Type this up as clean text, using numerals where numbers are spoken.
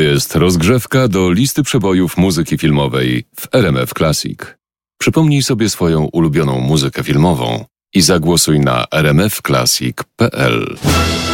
jest rozgrzewka do listy przebojów muzyki filmowej w RMF Classic. Przypomnij sobie swoją ulubioną muzykę filmową i zagłosuj na rmfclassic.pl.